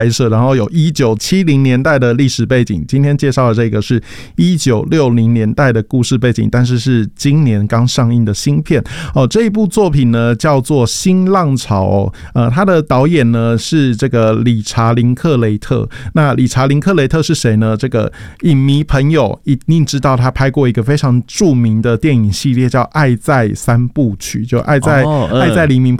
拍摄，然后有1970年代的历史背景。今天介绍的这个是1960年代的故事背景，但是今年刚上映的新片这一部作品呢叫做《新浪潮》它的导演呢是这个理查林克雷特。那理查林克雷特是谁呢？这个影迷朋友一定知道，他拍过一个非常著名的电影系列叫《爱在三部曲》，就爱在黎明